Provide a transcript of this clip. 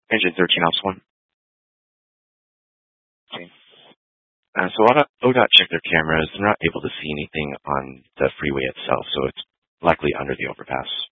Engine 13 Ops 1. Okay. So ODOT checked their cameras. They're not able to see anything on the freeway itself, so it's likely under the overpass.